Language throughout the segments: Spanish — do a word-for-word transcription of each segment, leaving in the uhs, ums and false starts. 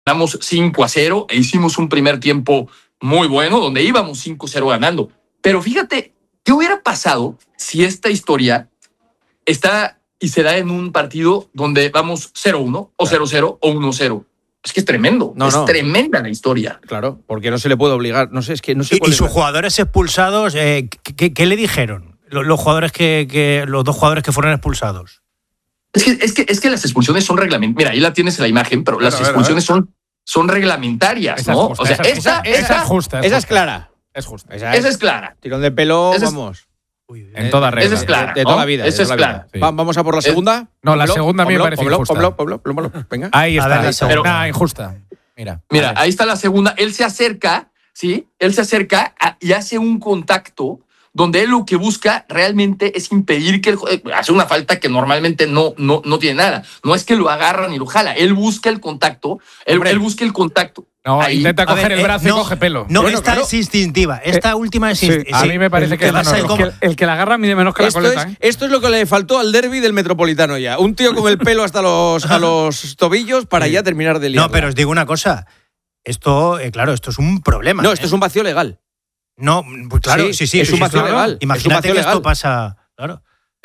ganamos cinco a cero e hicimos un primer tiempo muy bueno, donde íbamos cinco cero ganando. Pero fíjate, ¿qué hubiera pasado si esta historia está y se da en un partido donde vamos cero uno o cero cero o uno cero? Es que es tremendo, no, es no. tremenda la historia. Claro, porque no se le puede obligar. No sé, es que no sé. Y, y sus la... jugadores expulsados, eh, ¿qué, ¿qué le dijeron? Los, los jugadores que, que los dos jugadores que fueron expulsados. Es que, es que, es que las expulsiones son reglamentarias. Mira, ahí la tienes en la imagen, pero las ver, expulsiones ver, ver. son son reglamentarias, esa ¿no? Justa, o sea, esa, esa, esa, esa, esa es justa. Esa, esa es clara. Es justa. Esa, esa es, es clara. Tirón de pelo, esa vamos. Es, en toda regla. Esa es clara. De, de ¿no? toda la vida. Esa es clara. Sí. Vamos a por la segunda. No, la segunda a mí me parece injusta. Pómelo, pómelo, pómelo. Venga. Ahí está. Ver, la segunda. Pero, injusta. Mira. Mira, ahí está la segunda. Él se acerca, ¿sí? Él se acerca a, y hace un contacto donde él lo que busca realmente es impedir que él hace una falta que normalmente no, no, no tiene nada. No es que lo agarra ni lo jala. Él busca el contacto. Él, él busca el contacto. No, ahí, intenta coger ver, el brazo eh, no, y coge pelo. No, bueno, esta claro. es instintiva. Esta eh, última es instintiva. Sí, a mí me parece el, que, que es el, que, el que la agarra mide menos que esto la coleta. Es, ¿eh? Esto es lo que le faltó al derbi del Metropolitano ya. Un tío con el pelo hasta los, a los tobillos para sí. ya terminar de liarla. No, pero os digo una cosa. Esto, eh, claro, esto es un problema. No, esto ¿eh? es un vacío legal. No, pues claro, sí, sí, sí es sí, un vacío claro. legal. Imagínate es un vacío que legal. esto pasa, claro,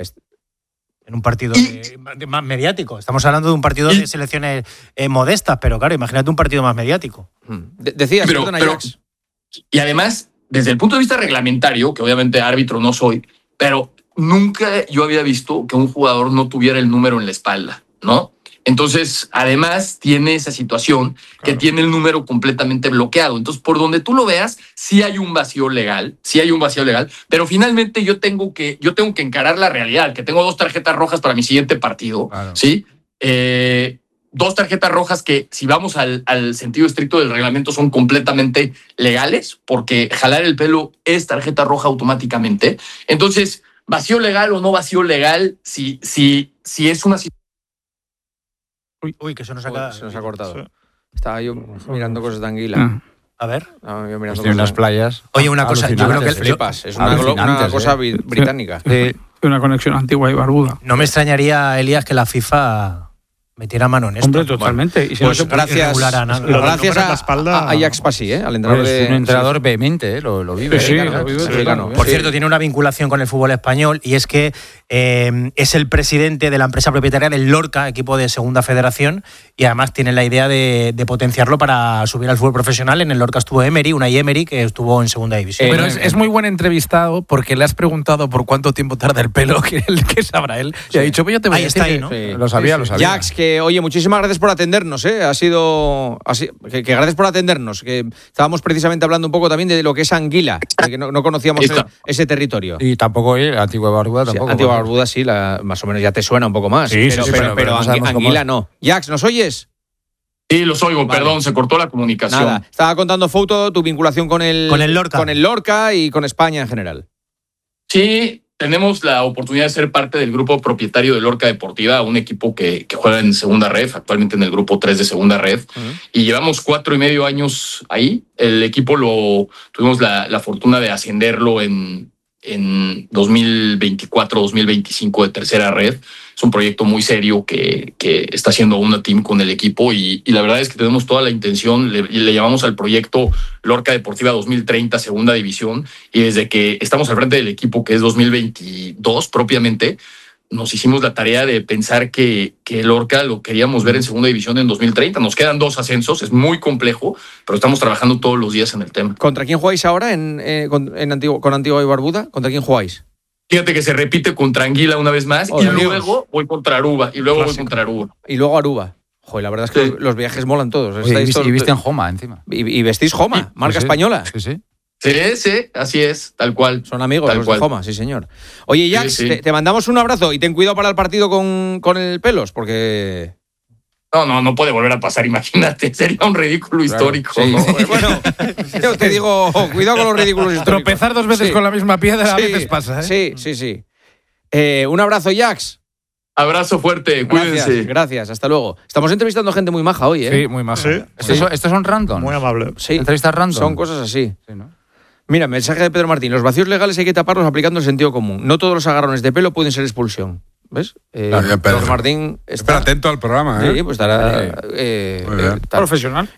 en un partido de, de, más mediático. Estamos hablando de un partido de selecciones eh, modestas, pero claro, imagínate un partido más mediático. De, decías, pero, perdona, pero, Ajax. Y además, desde el punto de vista reglamentario, que obviamente árbitro no soy, pero nunca yo había visto que un jugador no tuviera el número en la espalda, ¿no? Entonces, además, tiene esa situación claro. que tiene el número completamente bloqueado. Entonces, por donde tú lo veas, sí hay un vacío legal, sí hay un vacío legal, pero finalmente yo tengo que, yo tengo que encarar la realidad, que tengo dos tarjetas rojas para mi siguiente partido, claro. ¿sí? Eh, dos tarjetas rojas que, si vamos al, al sentido estricto del reglamento, son completamente legales, porque jalar el pelo es tarjeta roja automáticamente. Entonces, vacío legal o no vacío legal, si, si, si es una situación. Uy, uy, que se nos ha, uy, se nos ha cortado. Sí. Estaba yo mirando cosas de anguila. Ah. A ver. No, yo Estoy en las playas. Oye, una cosa, yo creo que flipas. Es una, una cosa eh. británica. Sí. Una conexión antigua y barbuda. No me extrañaría, Elías, que la FIFA metiera mano en esto. Hombre, totalmente. Bueno, y si pues no gracias, a nada, gracias a, a, a Ajax Pasí, ¿eh? Al entrenador pues de... un entrenador sí. vehemente, ¿eh? Lo, lo vive. Sí, ¿eh? sí, lo vive. Sí, claro. Por sí. cierto, tiene una vinculación con el fútbol español y es que eh, es el presidente de la empresa propietaria del Lorca, equipo de Segunda Federación, y además tiene la idea de, de potenciarlo para subir al fútbol profesional. En el Lorca estuvo Emery, Unai Emery, que estuvo en Segunda División. Eh, Pero es, es muy buen entrevistado porque le has preguntado por cuánto tiempo tarda el pelo, que, que sabrá él. Sí. Y ha dicho, pues yo te voy ahí a decir. Está ahí, ¿no? Sí. Lo sabía, sí, sí. lo sabía. Jax, que oye, muchísimas gracias por atendernos, ¿eh? Ha sido... Ha sido que, que gracias por atendernos, que estábamos precisamente hablando un poco también de lo que es Anguila, de que no, no conocíamos el, ese territorio. Y tampoco eh, Antigua Barbuda tampoco. Sí, Antigua Barbuda sí, la, más o menos ya te suena un poco más. Sí, pero, sí, sí, pero, pero, pero Angu Anguila no. Jax, ¿nos oyes? Sí, los oigo, vale. Perdón, se cortó la comunicación. Nada, estaba contando Foto tu vinculación con el, con el Lorca. Con el Lorca y con España en general. Sí, tenemos la oportunidad de ser parte del grupo propietario de Lorca Deportiva, un equipo que, que juega en Segunda Ref, actualmente en el grupo tres de Segunda Ref, uh-huh. y llevamos cuatro y medio años ahí. El equipo lo tuvimos la, la fortuna de ascenderlo en, en dos mil veinticuatro dos mil veinticinco de Tercera Red. Es un proyecto muy serio que, que está haciendo una team con el equipo y, y la verdad es que tenemos toda la intención, le, le llamamos al proyecto Lorca Deportiva dos mil treinta, Segunda División, y desde que estamos al frente del equipo, que es dos mil veintidós propiamente, nos hicimos la tarea de pensar que, que Lorca lo queríamos ver en Segunda División en dos mil treinta. Nos quedan dos ascensos, es muy complejo, pero estamos trabajando todos los días en el tema. ¿Contra quién jugáis ahora en, eh, con, en Antigua, con Antigua y Barbuda? ¿Contra quién jugáis? Fíjate que se repite contra Anguila una vez más oh, y Dios. luego voy contra Aruba y luego Clásico. voy contra Aruba. Y luego Aruba. Joder, la verdad es que sí. los, los viajes molan todos. Oye, y, y viste en Joma encima. Y, y vestís Joma, sí, marca sí, española. Sí, sí. Sí, sí, así es, tal cual. Son amigos tal los cual. de Joma, sí señor. Oye, Jax, sí, sí. Te, te mandamos un abrazo y ten cuidado para el partido con, con el Pelos, porque... No, no, no puede volver a pasar, imagínate, sería un ridículo claro, histórico. Sí, ¿no? sí. Bueno, yo te digo, oh, cuidado con los ridículos históricos. Tropezar dos veces sí. con la misma piedra sí, a veces pasa, ¿eh? Sí, sí, sí. Eh, un abrazo, Jax. Abrazo fuerte, cuídense. Gracias, gracias, hasta luego. Estamos entrevistando gente muy maja hoy, ¿eh? Sí, muy maja. Sí, ¿Estos, sí. son, ¿Estos son random? Muy amable. Sí. ¿Entrevistas random? Son cosas así. Sí, ¿no? Mira, mensaje de Pedro Martín. Los vacíos legales hay que taparlos aplicando el sentido común. No todos los agarrones de pelo pueden ser expulsión. ¿Ves? Eh, Claro, ya, pero- Jorge Martín está... Espera, atento al programa, ¿eh? Sí, pues estará... eh, Muy bien. eh, tal. Profesional.